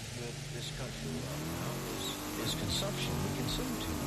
good this country right now is consumption. We consume too